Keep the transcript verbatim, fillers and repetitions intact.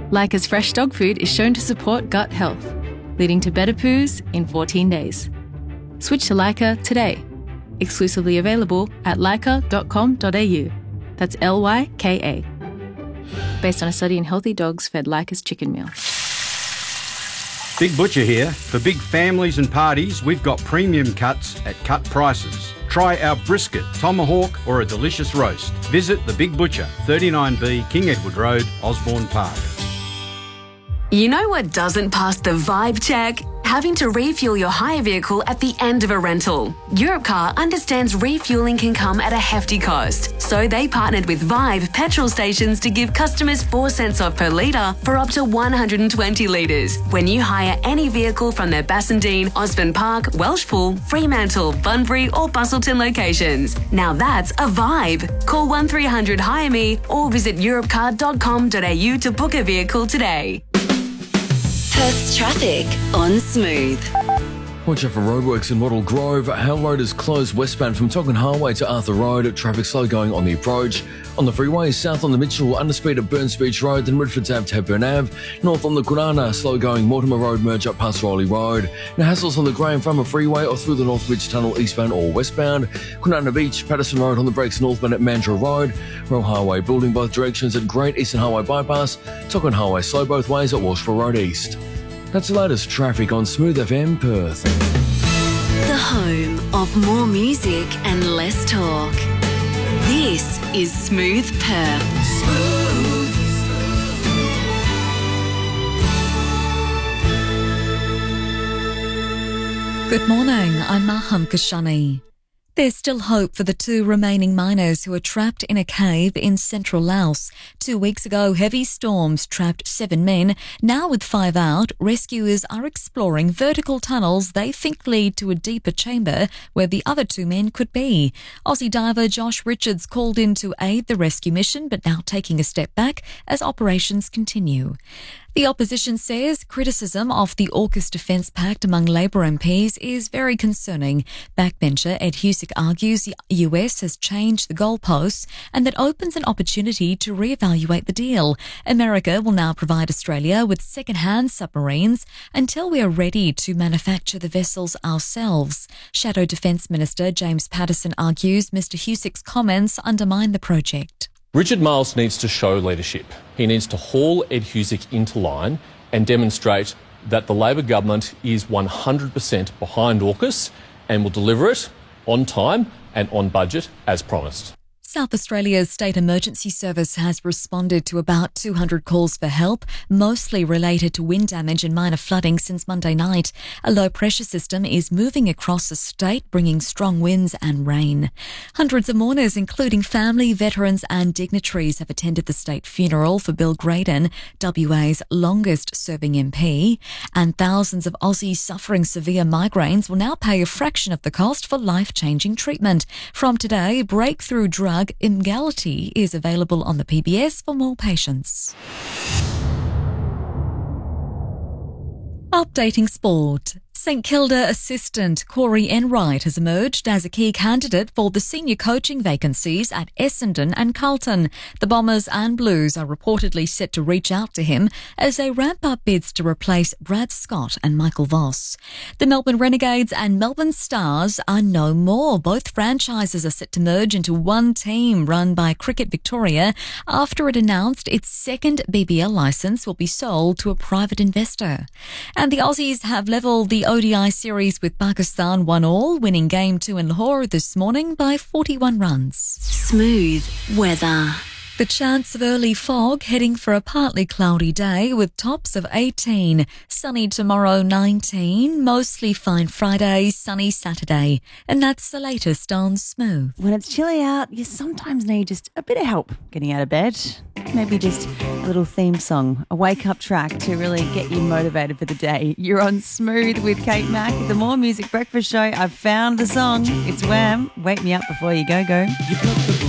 Leica's fresh dog food is shown to support gut health, leading to better poos in fourteen days. Switch to Leica today. Exclusively available at leica dot com dot a u. That's L Y K A. Based on a study in healthy dogs fed Leica's chicken meal. Big Butcher here. For big families and parties, we've got premium cuts at cut prices. Try our brisket, tomahawk or a delicious roast. Visit The Big Butcher, thirty-nine B King Edward Road, Osborne Park. You know what doesn't pass the vibe check? Having to refuel your hire vehicle at the end of a rental. Europcar understands refueling can come at a hefty cost, so they partnered with Vibe petrol stations to give customers four cents off per litre for up to one hundred twenty litres when you hire any vehicle from their Bassendean, Osborne Park, Welshpool, Fremantle, Bunbury or Bustleton locations. Now that's a vibe. Call one three hundred hire me or visit europcar dot com dot a u to book a vehicle today. Perth's traffic on Smooth. Watch out for roadworks in Wattle Grove. Hale Road is closed westbound from Tonkin Highway to Arthur Road. Traffic slow going on the approach. On the freeway, south on the Mitchell, underspeed at Burns Beach Road, then Redford's Ave to Hepburn Ave. North on the Kunana, slow going Mortimer Road, merge up past Rowley Road. Now hassles on the Graham Farmer Freeway or through the Northbridge Tunnel eastbound or westbound. Kunana Beach, Patterson Road on the brakes northbound at Mandurah Road. Royal Highway building both directions at Great Eastern Highway Bypass. Tonkin Highway slow both ways at Walshborough Road East. That's the latest traffic on Smooth F M Perth. The home of more music and less talk. This is Smooth Perth. Smooth. Good morning, I'm Maham Kashani. There's still hope for the two remaining miners who are trapped in a cave in central Laos. Two weeks ago, heavy storms trapped seven men. Now with five out, rescuers are exploring vertical tunnels they think lead to a deeper chamber where the other two men could be. Aussie diver Josh Richards called in to aid the rescue mission, but now taking a step back as operations continue. The opposition says criticism of the AUKUS Defence Pact among Labor M Ps is very concerning. Backbencher Ed Husick argues the U S has changed the goalposts and that opens an opportunity to reevaluate the deal. America will now provide Australia with second-hand submarines until we are ready to manufacture the vessels ourselves. Shadow Defence Minister James Patterson argues Mr Husick's comments undermine the project. Richard Marles needs to show leadership. He needs to haul Ed Husick into line and demonstrate that the Labor government is one hundred percent behind AUKUS and will deliver it on time and on budget as promised. South Australia's State Emergency Service has responded to about two hundred calls for help, mostly related to wind damage and minor flooding since Monday night. A low-pressure system is moving across the state, bringing strong winds and rain. Hundreds of mourners, including family, veterans and dignitaries, have attended the state funeral for Bill Graydon, W A's longest-serving M P, and thousands of Aussies suffering severe migraines will now pay a fraction of the cost for life-changing treatment. From today, breakthrough drug Emgality is available on the P B S for more patients. Updating sport. St Kilda assistant Corey Enright has emerged as a key candidate for the senior coaching vacancies at Essendon and Carlton. The Bombers and Blues are reportedly set to reach out to him as they ramp up bids to replace Brad Scott and Michael Voss. The Melbourne Renegades and Melbourne Stars are no more. Both franchises are set to merge into one team run by Cricket Victoria after it announced its second B B L licence will be sold to a private investor. And the Aussies have levelled the O D I series with Pakistan one all, winning game two in Lahore this morning by forty-one runs. Smooth weather. The chance of early fog heading for a partly cloudy day with tops of eighteen. Sunny tomorrow nineteen, mostly fine Friday, sunny Saturday. And that's the latest on Smooth. When it's chilly out, you sometimes need just a bit of help getting out of bed. Maybe just a little theme song, a wake-up track to really get you motivated for the day. You're on Smooth with Kate Mack, the More Music Breakfast Show. I've found the song. It's Wham! Wake Me Up Before You Go Go.